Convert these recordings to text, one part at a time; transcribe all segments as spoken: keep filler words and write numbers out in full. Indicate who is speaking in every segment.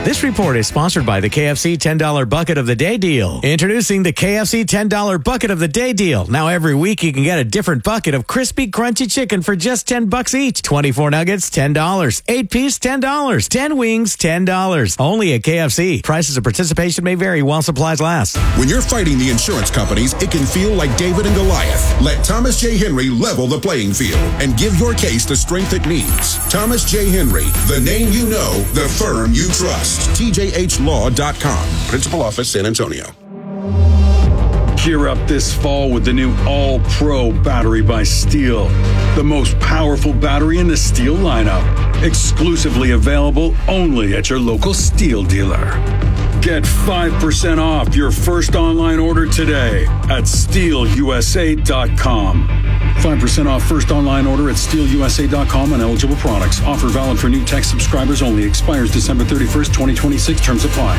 Speaker 1: This report is sponsored by the K F C ten dollar Bucket of the Day Deal. Introducing the K F C ten dollar Bucket of the Day Deal. Now every week you can get a different bucket of crispy, crunchy chicken for just ten bucks each. twenty-four nuggets, ten dollars. eight piece, ten dollars. ten wings, ten dollars. Only at K F C. Prices of participation may vary while supplies last.
Speaker 2: When you're fighting the insurance companies, it can feel like David and Goliath. Let Thomas J. Henry level the playing field and give your case the strength it needs. Thomas J. Henry, the name you know, the firm you trust. T J H law dot com. Principal Office, San Antonio.
Speaker 3: Gear up this fall with the new All-Pro battery by Steel. The most powerful battery in the Steel lineup. Exclusively available only at your local Steel dealer. Get five percent off your first online order today at steel u s a dot com. five percent off first online order at steel u s a dot com on eligible products. Offer valid for new tech subscribers only. Expires December thirty-first, twenty twenty-six. Terms apply.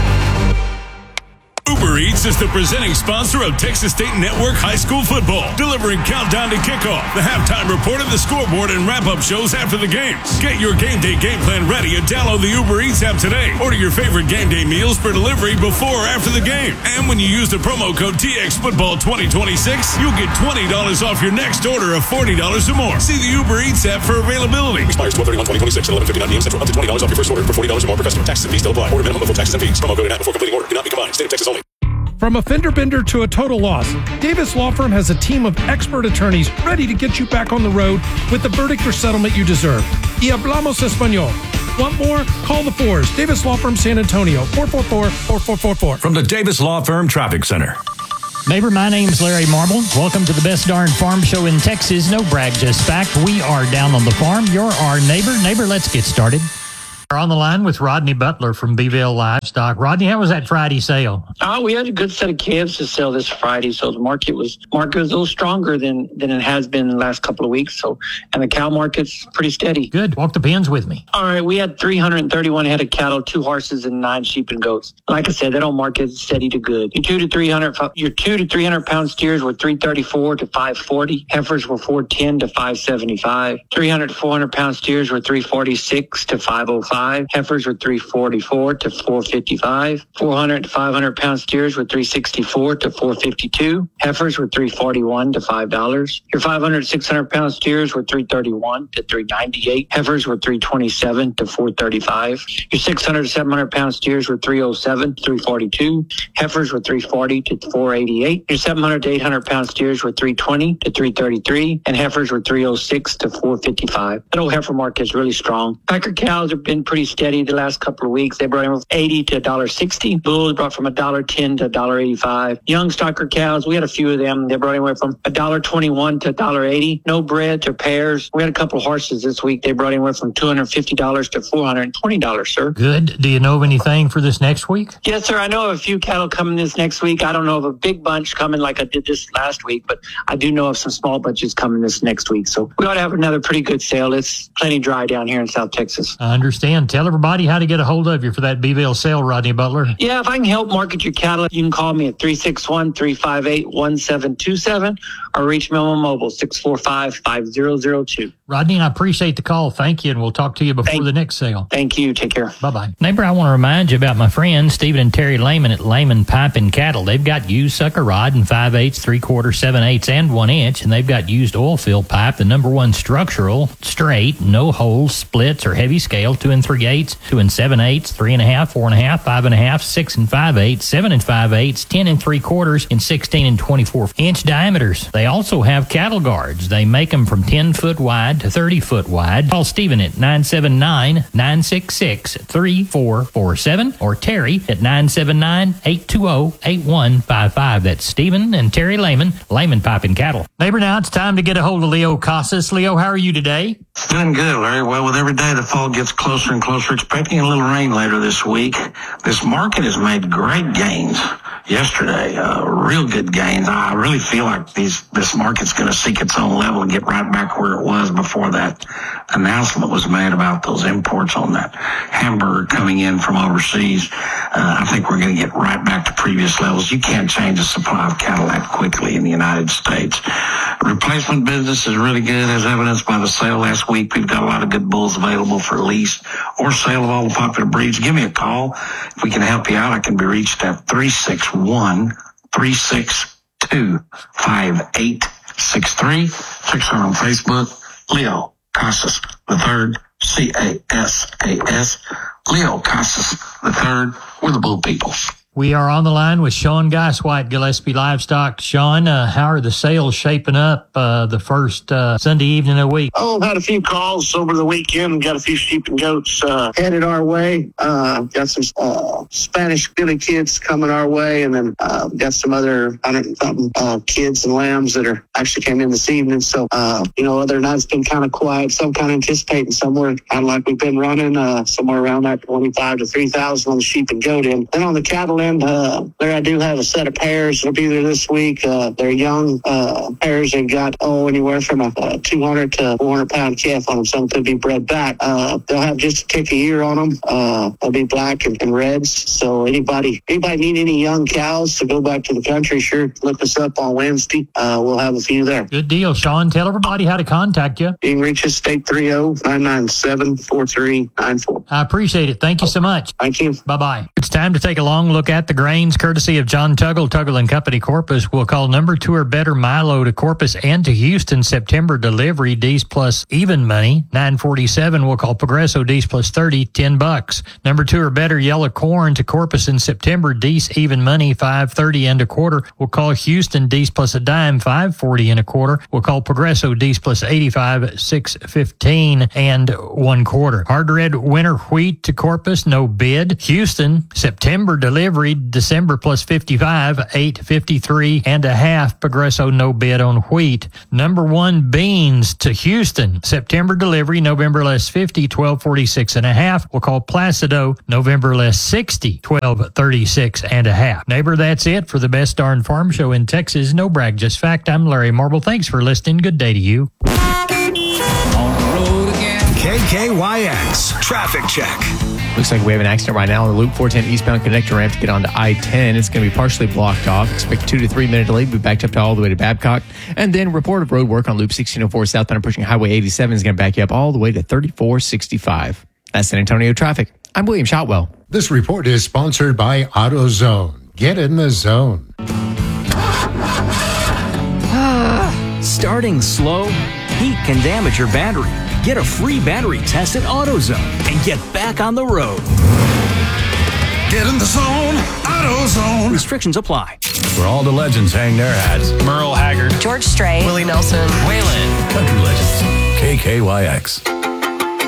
Speaker 4: Uber Eats is the presenting sponsor of Texas State Network High School Football, delivering countdown to kickoff, the halftime report of the scoreboard, and wrap-up shows after the games. Get your game day game plan ready and download the Uber Eats app today. Order your favorite game day meals for delivery before or after the game. And when you use the promo code T X Football twenty twenty-six, you'll get twenty dollars off your next order of forty dollars or more. See the Uber Eats app for availability.
Speaker 5: Expires twelve thirty-one twenty twenty-six at eleven fifty-nine p m Central. Up to twenty dollars off your first order for forty dollars or more per customer. Taxes and fees still apply. Order minimum before taxes and fees. Promo code and app before completing order. Cannot be combined. State of Texas only.
Speaker 6: From a fender bender to a total loss, Davis Law Firm has a team of expert attorneys ready to get you back on the road with the verdict or settlement you deserve. Y hablamos español. Want more? Call the fours. Davis Law Firm San Antonio, four four four, four four four four.
Speaker 4: From the Davis Law Firm Traffic Center.
Speaker 7: Neighbor, my name's Larry Marble. Welcome to the best darn farm show in Texas. No brag, just fact. We are down on the farm. You're our neighbor. Neighbor, let's get started. We're on the line with Rodney Butler from Beeville Livestock. Rodney, how was that Friday sale?
Speaker 8: Oh, we had a good set of calves to sell this Friday, so the market was market was a little stronger than, than it has been in the last couple of weeks. So, and the cow market's pretty steady.
Speaker 7: Good. Walk the pens with me.
Speaker 8: All right, we had three hundred thirty-one head of cattle, two horses, and nine sheep and goats. Like I said, that old market is steady to good. Your two to three hundred, your two to three hundred pound steers were three thirty-four to five forty. Heifers were four ten to five seventy-five. three hundred to four hundred pound steers were three forty-six to five oh five. Heifers were three forty-four to four fifty-five. four hundred to five hundred pound steers were three sixty-four to four fifty-two. Heifers were three forty-one to five dollars. Your five hundred to six hundred pound steers were three thirty-one to three ninety-eight. Heifers were three twenty-seven to four thirty-five. Your six hundred to seven hundred pound steers were three oh seven to three forty-two. Heifers were three forty to four eighty-eight. Your seven hundred to eight hundred pound steers were three twenty to three thirty-three. And heifers were three oh six to four fifty-five. That old heifer market is really strong. Packer cows have been pretty steady the last couple of weeks. They brought in from eighty to one sixty. Bulls brought from one ten to one eighty-five. Young stocker cows, we had a few of them. They brought anywhere from one twenty-one to one eighty. No breds or pairs. We had a couple of horses this week. They brought anywhere from two hundred fifty dollars to four hundred twenty dollars, sir.
Speaker 7: Good. Do you know of anything for this next week?
Speaker 8: Yes, sir. I know of a few cattle coming this next week. I don't know of a big bunch coming like I did this last week, but I do know of some small bunches coming this next week. So we ought to have another pretty good sale. It's plenty dry down here in South Texas.
Speaker 7: I understand. Tell everybody how to get a hold of you for that Beeville sale, Rodney Butler.
Speaker 8: Yeah, if I can help market your cattle, you can call me at three six one, three five eight, one seven two seven or reach me on my mobile, six four five, five zero zero two.
Speaker 7: Rodney, I appreciate the call. Thank you, and we'll talk to you before
Speaker 8: Thank,
Speaker 7: the next sale.
Speaker 8: Thank you. Take care.
Speaker 7: Bye-bye. Neighbor, I want to remind you about my friends, Stephen and Terry Lehman at Lehman Pipe and Cattle. They've got used sucker rod in five eighths, three quarters, seven eighths, and one inch, and they've got used oil fill pipe, the number one structural, straight, no holes, splits, or heavy scale, two and three eighths, two and seven eighths, three and a half, four and a half, five and a half, six and five eighths, seven and five eighths, ten and three quarters, and sixteen and twenty-four inch diameters. They also have cattle guards. They make them from ten foot wide to thirty foot wide. Call Stephen at nine seven nine, nine six six, three four four seven or Terry at nine seven nine, eight two zero, eight one five five. That's Stephen and Terry Lehman, Lehman Pipe and Cattle. Neighbor, now it's time to get a hold of Leo Casas. Leo, how are you today?
Speaker 9: Doing good, Larry. Well, with every day the fall gets closer and closer, expecting a little rain later this week. This market has made great gains yesterday, uh, real good gains. I really feel like these this market's going to seek its own level and get right back where it was before that announcement was made about those imports on that hamburger coming in from overseas. Uh, I think we're going to get right back to previous levels. You can't change the supply of cattle that quickly in the United States. Replacement business is really good, as evidenced by the sale last week. We've got a lot of good bulls available for lease or sale of all the popular breeds. Give me a call. If we can help you out, I can be reached at three six one, three six two, five eight six three. Check us out on Facebook, Leo Casas the third, C A S A S. Leo Casas the third. We're the bull people.
Speaker 7: We are on the line with Sean Geiswhite, Gillespie Livestock. Sean, uh, how are the sales shaping up uh, the first uh, Sunday evening of the week?
Speaker 10: Oh, had a few calls over the weekend. Got a few sheep and goats uh, headed our way. Uh, got some uh, Spanish Billy kids coming our way, and then uh, got some other hundred and something uh, kids and lambs that are actually came in this evening. So, uh, you know, other than that, it's been kind of quiet. So I'm kind of anticipating somewhere kind of like we've been running, uh, somewhere around that twenty-five to three thousand on the sheep and goat end. Then on the cattle end, Uh, there I do have a set of pairs that'll be there this week. Uh, they're young uh, pairs. They've got, oh, anywhere from a, a two hundred to four hundred pound calf on them. Some could be bred back. Uh, they'll have just a tick a year on them. Uh, they'll be black and, and reds. So anybody anybody need any young cows to go back to the country, sure, look us up on Wednesday. Uh, we'll have a few there.
Speaker 7: Good deal, Sean. Tell everybody how to contact you.
Speaker 10: You can reach us at eight three zero, nine nine seven, four three nine four.
Speaker 7: I appreciate it. Thank you so much.
Speaker 10: Thank you.
Speaker 7: Bye-bye. It's time to take a long look at the grains, courtesy of John Tuggle, Tuggle and Company, Corpus. We'll call number two or better Milo to Corpus and to Houston, September delivery, D's plus even money, nine forty-seven. We'll call Progresso, D's plus thirty, ten bucks. Number two or better yellow corn to Corpus in September, D's even money, five thirty and a quarter. We'll call Houston, D's plus a dime, five forty and a quarter. We'll call Progresso, D's plus eighty-five, six fifteen and one quarter. Hard red winter wheat to Corpus, no bid. Houston, September delivery, December plus fifty-five, eight fifty-three and a half. Progresso, no bid on wheat. Number one beans to Houston, September delivery, November less fifty, twelve forty-six and a half. We'll call Placido, November less sixty, twelve thirty-six and a half. Neighbor, that's it for the best darn farm show in Texas. No brag, just fact. I'm Larry Marble. Thanks for listening. Good day to you.
Speaker 11: K K Y X Traffic Check.
Speaker 12: Looks like we have an accident right now on the Loop four ten eastbound connector ramp to get onto I ten. It's going to be partially blocked off. Expect two to three minute delay. Be backed up to all the way to Babcock. And then report of road work on Loop sixteen oh four southbound approaching Highway eighty-seven is going to back you up all the way to thirty-four sixty-five. That's San Antonio traffic. I'm William Shotwell.
Speaker 13: This report is sponsored by AutoZone. Get in the zone.
Speaker 14: Starting slow? Heat can damage your battery. Get a free battery test at AutoZone and get back on the road.
Speaker 11: Get in the zone. AutoZone.
Speaker 14: Restrictions apply.
Speaker 4: Where all the legends hang their hats. Merle Haggard,
Speaker 15: George Strait,
Speaker 16: Willie Nelson,
Speaker 14: Waylon,
Speaker 4: country legends. K K Y X.